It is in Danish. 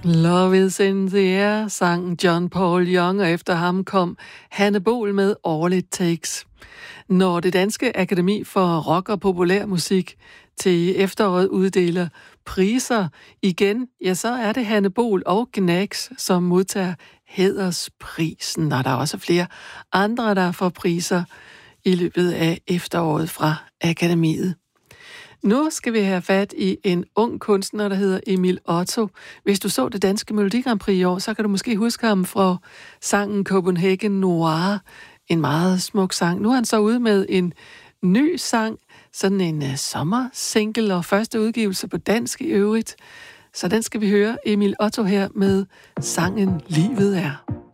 Love is in the air, sang John Paul Young, og efter ham kom Hanne Bohl med All It Takes. Når det Danske Akademi for Rock og Populær Musik til efteråret uddeler priser igen, ja, så er det Hanne Bohl og Gnags, som modtager hædersprisen, og der er også flere andre, der får priser i løbet af efteråret fra Akademiet. Nu skal vi have fat i en ung kunstner, der hedder Emil Otto. Hvis du så det danske Melodi Grand Prix i år, så kan du måske huske ham fra sangen Copenhagen Noir. En meget smuk sang. Nu er han så ude med en ny sang, sådan en sommersingle og første udgivelse på dansk i øvrigt. Så den skal vi høre Emil Otto her med sangen Livet er.